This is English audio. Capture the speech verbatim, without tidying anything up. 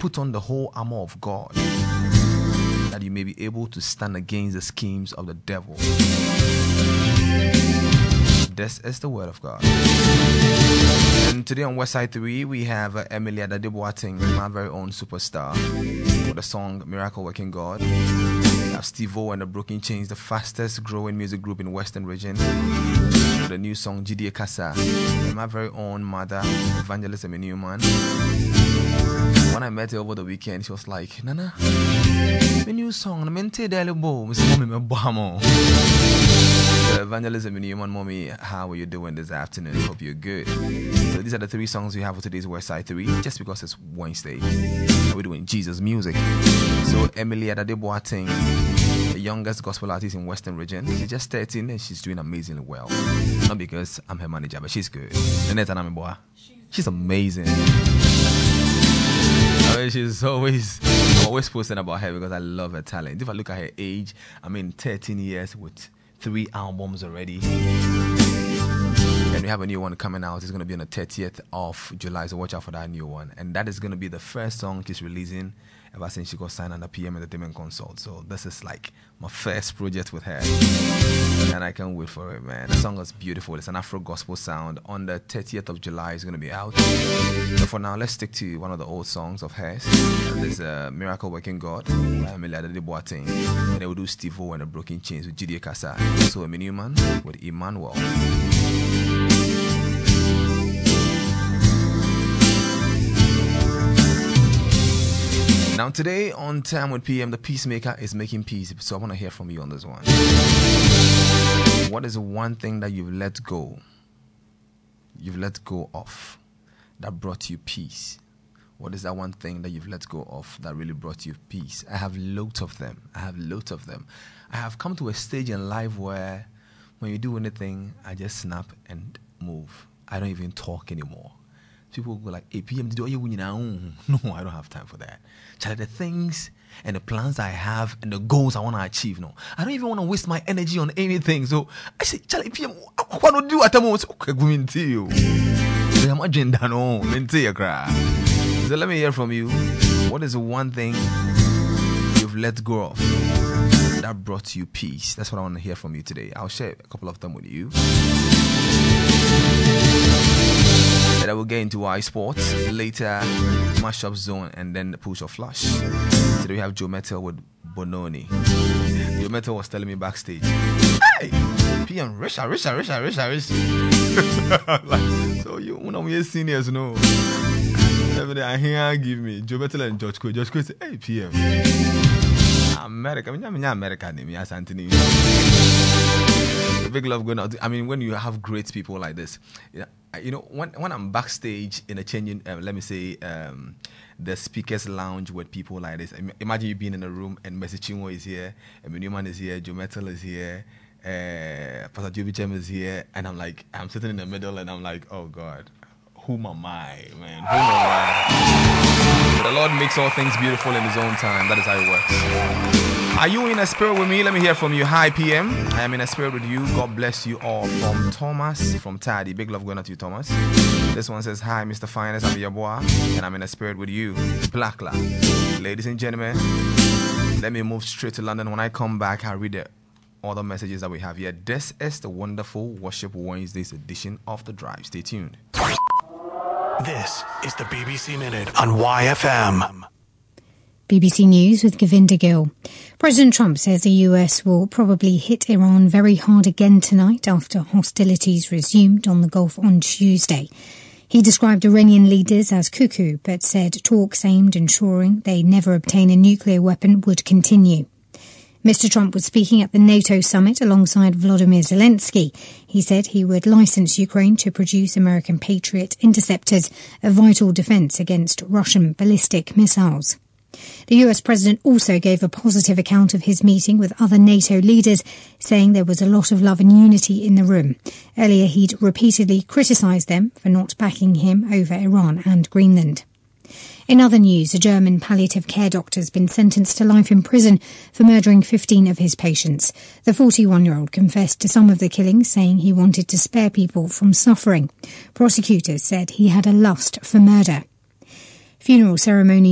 put on the whole armor of God, that you may be able to stand against the schemes of the devil. This is the word of God. And today on Westside three, we have uh, Emilia Dadeboating, my very own superstar, for the song Miracle Working God. We have Steve-O and the Broken Chains, the fastest growing music group in Western region, for the new song Jidie Kasa. And my very own mother, Evangelist Emi Newman. When I met her over the weekend, she was like, Nana, my new song, I'm in Tedalibo, Miss Mommy, my bamo. Evangelist Emi Newman, Mommy, how are you doing this afternoon? Hope you're good. So these are the three songs we have for today's Westside three, just because it's Wednesday. We're doing Jesus music. So Emilia Dadeboating, the youngest gospel artist in Western region. She's just thirteen and she's doing amazingly well. Not because I'm her manager, but she's good. She's amazing. I mean, she's always, I'm always posting about her because I love her talent. If I look at her age, I mean, thirteen years with three albums already. And we have a new one coming out. It's going to be on the thirtieth of July, so watch out for that new one. And that is going to be the first song she's releasing ever since she got signed under P M Entertainment Consult. So this is like my first project with her. And I can't wait for it, man. The song is beautiful. It's an Afro gospel sound. On the thirtieth of July, it's going to be out. So for now, let's stick to one of the old songs of hers. And this is uh, Miracle Working God by Emilia Dadeboating. And they will do Steve-O and the Broken Chains with Jidie Kasa. So Emi Newman with Emmanuel. Now today on Time with P M, the Peacemaker is making peace. So I want to hear from you on this one. What is the one thing that you've let go? You've let go of that brought you peace? What is that one thing that you've let go of that really brought you peace? I have loads of them. I have loads of them. I have come to a stage in life where when you do anything, I just snap and move. I don't even talk anymore. People go like, hey, P M, did you win now? No, I don't have time for that. Charlie, the things and the plans I have and the goals I want to achieve, no. I don't even want to waste my energy on anything. So I say, Charlie, P M, what do you do at the moment? Okay, go into you. I'm agenda, no. So let me hear from you. What is the one thing you've let go of that brought you peace? That's what I want to hear from you today. I'll share a couple of them with you. And I will get into our sports later, mashup zone, and then the push or flush. Today we have Joe Metal with Bononi. Joe Metal was telling me backstage, hey, P M, Risha, Risha, Risha, Risha, Risha. Like, so you, one of your seniors, no. Every day I hear give me Joe Metal and George Coy. George Coy say, hey, P M, America, I mean, I'm in America, name as Anthony. Big love going out. I mean, when you have great people like this, yeah. You know, when when I'm backstage in a changing, uh, let me say, um, the speakers lounge with people like this. Imagine you being in a room and Messi Chinwo is here, Emi Newman is here, Joe Metal is here, uh, Pastor Joby Chem is here, and I'm like, I'm sitting in the middle, and I'm like, oh God, who am I, man? Who am I? But the Lord makes all things beautiful in His own time. That is how it works. Are you in a spirit with me? Let me hear from you. Hi, P M. I am in a spirit with you. God bless you all. From Thomas, from Taddy. Big love going out to you, Thomas. This one says, hi, Mister Finest. I'm your boy, and I'm in a spirit with you. Blackla. Ladies and gentlemen, let me move straight to London. When I come back, I'll read the other messages that we have here. This is the wonderful Worship Wednesdays edition of The Drive. Stay tuned. This is the B B C Minute on Y F M. B B C News with Govinda Gill. President Trump says the U S will probably hit Iran very hard again tonight after hostilities resumed on the Gulf on Tuesday. He described Iranian leaders as cuckoo, but said talks aimed ensuring they never obtain a nuclear weapon would continue. Mister Trump was speaking at the NATO summit alongside Volodymyr Zelensky. He said he would license Ukraine to produce American Patriot interceptors, a vital defense against Russian ballistic missiles. The U S president also gave a positive account of his meeting with other NATO leaders, saying there was a lot of love and unity in the room. Earlier, he'd repeatedly criticised them for not backing him over Iran and Greenland. In other news, a German palliative care doctor has been sentenced to life in prison for murdering fifteen of his patients. The forty-one-year-old confessed to some of the killings, saying he wanted to spare people from suffering. Prosecutors said he had a lust for murder. Funeral ceremony